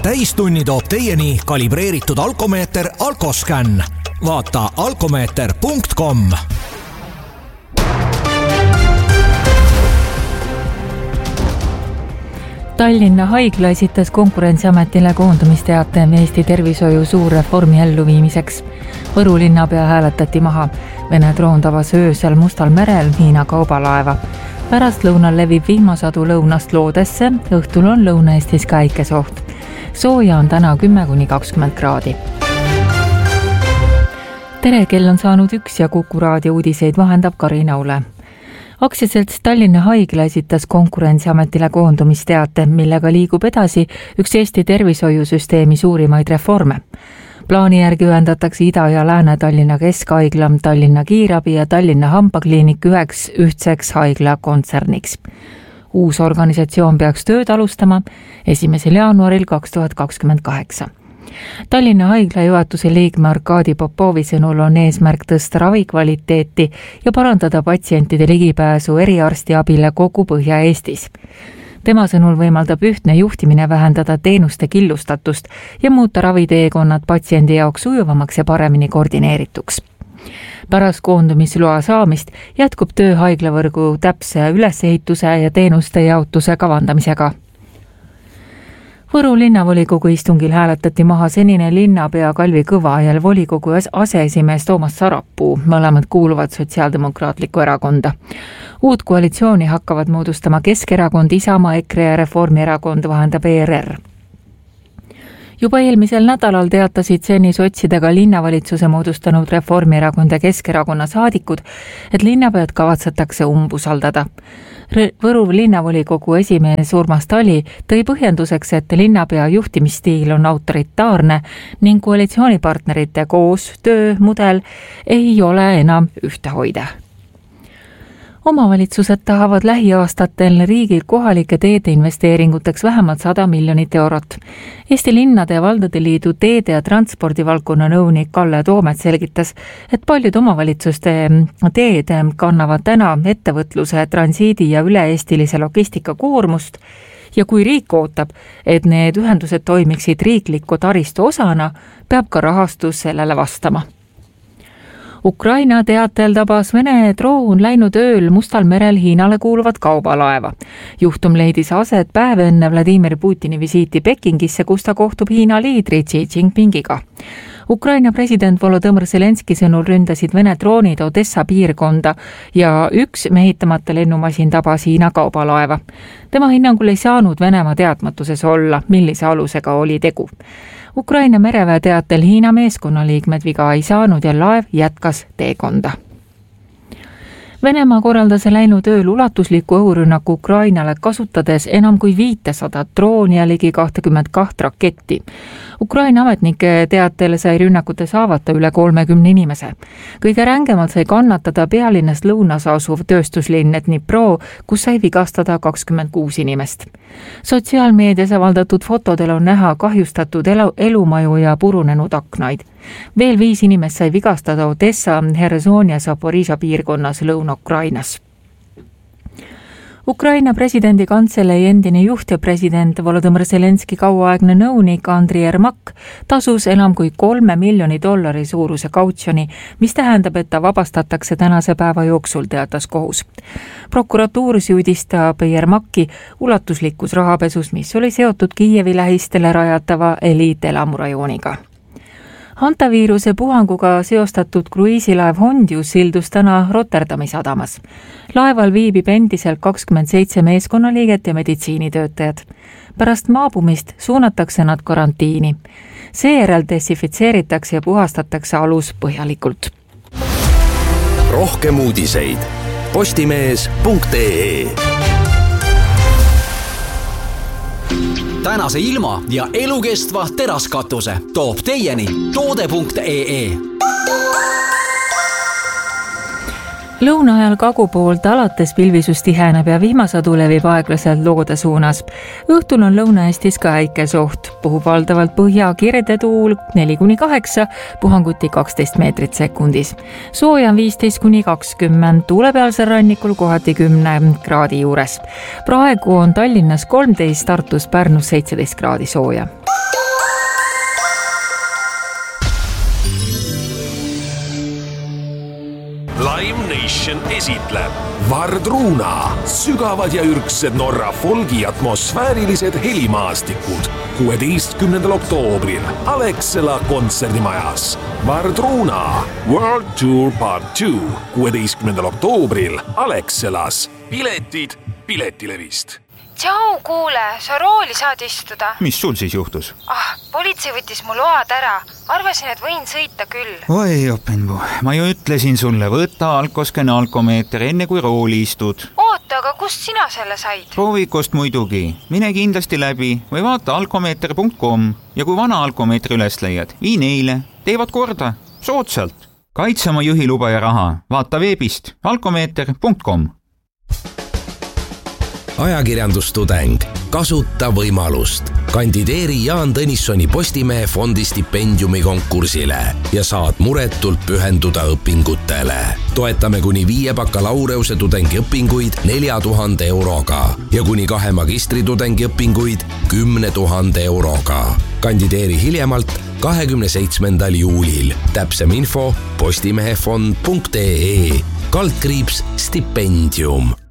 täistunni toob teieni kalibreeritud alkomeeter Alkoscan. Vaata alkomeeter.com. Tallinna Haigla esitas Konkurentsiametile koondumisteate Eesti tervishoiu suurreformi elluviimiseks. Võru linnapea hääletati maha. Vene droon tabas öösel Mustal merel Hiina kaubalaeva. Pärast lõunal levib vihmasadu lõunast loodesse, õhtul on Lõuna-Eestis ka äikesoht. Sooja on täna 10–20 kraadi. Tere, kell on saanud 1 ja Kuku raadio uudiseid vahendab Karina Ule. Aktsiaselts Tallinna Haigla esitas Konkurentsiametile koondumisteate, millega liigub edasi üks Eesti tervishoiusüsteemi suurimaid reforme. Plaani järgi ühendatakse Ida- ja Lääne-Tallinna Keskhaigla, Tallinna Kiirabi ja Tallinna Hambakliinik üheks ühtseks haigla kontserniks. Uus organisatsioon peaks tööd alustama 1. jaanuaril 2028. Tallinna Haigla juhatuse liikme Arkadi Popovi sõnul on eesmärk tõsta ravikvaliteeti ja parandada patsientide ligipääsu eriarstiabile kogu Põhja-Eestis. Tema sõnul võimaldab ühtne juhtimine vähendada teenuste killustatust ja muuta raviteekonnad patsiendi jaoks sujuvamaks ja paremini koordineerituks. Pärast koondumisloa saamist jätkub töö haiglavõrgu täpse ülesehituse ja teenuste jaotuse kavandamisega. Võru linnavolikogu istungil hääletati maha senine linnapea Kalvi Kõva ja volikogu aseesimees Toomas Sarapuu, mõlemad kuuluvad Sotsiaaldemokraatlikku erakonda. Uut koalitsiooni hakkavad moodustama Keskerakond, Isamaa, EKRE ja Reformierakond, vahendab ERR. Juba eelmisel nädalal teatasid seni sotsidega linnavalitsuse moodustanud Reformierakond ja Keskerakonna saadikud, et linnapead kavatsetakse umbusaldada. Võru linnavolikogu esimees Urmas Tali tõi põhjenduseks, et linnapea juhtimisstiil on autoritaarne ning koalitsioonipartnerite koostöömudel ei ole enam ühtehoide. Omavalitsused tahavad lähiaastatel riigilt kohalike teede investeeringuteks vähemalt 100 miljonit eurot. Eesti Linnade ja Valdade Liidu teede- ja transpordivaldkonna nõunik Kalle Toomet selgitas, et paljud omavalitsuste teed kannavad täna ettevõtluse, transiidi ja üle-eestilise logistika koormust ja kui riik ootab, et need ühendused toimiksid riikliku taristu osana, peab ka rahastus sellele vastama. Ukraina teatel tabas Vene droon läinud ööl Mustal merel Hiinale kuuluvat kaubalaeva. Juhtum leidis aset päev enne Vladimir Putini visiiti Pekingisse, kus ta kohtub Hiina liidri Xi Jinpingiga. Ukraina president Volodõmõr Zelenski sõnul ründasid Vene droonid Odessa piirkonda ja üks mehitamata lennumasin tabas Hiina kaubalaeva. Tema hinnangul ei saanud Venemaa teadmatuses olla, millise alusega oli tegu. Ukraina mereväe teatel Hiina meeskonnaliikmed viga ei saanud ja laev jätkas teekonda. Venemaa korraldas läinud ööl ulatusliku õhurünnaku Ukrainale kasutades enam kui 500 drooni ja ligi 22 raketti. Ukraina ametnike teatel sai rünnakutes haavata üle 30 inimese. Kõige rängemalt sai kannatada pealinnast lõunas asuv tööstuslinn Dnipro, kus sai vigastada 26 inimest. Sotsiaalmeedias avaldatud fotodel on näha kahjustatud elumaju ja purunenud aknaid. Veel 5 inimest sai vigastada Odessa, Herson ja Zaporižžja piirkonnas Lõuna-Ukrainas. Ukraina presidendi kantselei endine juht ja president Volodõmõr Zelenski kauaaegne nõunik Andriy Yermak tasus enam kui $3 miljoni suuruse kautsjoni, mis tähendab, et ta vabastatakse tänase päeva jooksul, teatas kohus. Prokuratuur süüdistab Yermaki ulatuslikus rahapesus, mis oli seotud Kiievi lähistele rajatava eliitelamurajooniga. Hantaviiruse puhanguga seostatud kruiisilaev Hondius sildus täna Rotterdami sadamas. Laeval viibib endiselt 27 meeskonnaliiget ja meditsiinitöötajad. Pärast maabumist suunatakse nad karantiini. Seejärel desinfitseeritakse ja puhastatakse alus põhjalikult. Rohkem uudiseid postimees.ee. Tänase ilma ja elukestva teraskatuse toob teieni toode.ee. Lõuna ajal kagu poolt alates pilvisus tiheneb ja vihmasadu levib aeglaselt loode suunas. Õhtul on Lõuna-Eestis ka äikesoht. Puhub valdavalt põhja kirde tuul 4–8, puhanguti 12 meetrit sekundis. Sooja on 15–20, tuulepealsel rannikul kohati 10 kraadi juures. Praegu on Tallinnas 13, Tartus, Pärnus 17 kraadi sooja. Edition esitleb Vardruna, sügavad ja ürgsed Norra folgi atmosfäärilised helimaastikud 16. oktoobril Alexela kontserdimajas. Vardruna World Tour Part 2 16. oktoobril Alexelas. Piletid Piletilevist. Tšau, kuule, sa rooli saad istuda. Mis sul siis juhtus? Politsei võttis mu load ära. Arvasin, et võin sõita küll. Oi, Openbu, ma ju ütlesin sulle, võta Alkosken alkomeeter enne kui rooli istud. Oota, aga kust sina selle said? Proovikost muidugi. Mine kindlasti läbi või vaata alkomeeter.com ja kui vana alkomeetri üles leiad, vii neile. Teevad korda. Soodsalt. Kaitse oma juhiluba ja raha. Vaata veebist alkomeeter.com. Ajakirjandustudeng. Kasuta võimalust. Kandideeri Jaan Tõnissoni Postimehe fondi stipendiumi konkursile ja saad muretult pühenduda õpingutele. Toetame kuni 5 bakalaureuse tudengi õpinguid 4000 euroga ja kuni 2 magistritudengi õpinguid 10 000 euroga. Kandideeri hiljemalt 27. juulil. Täpsem info postimehefond.ee /stipendium.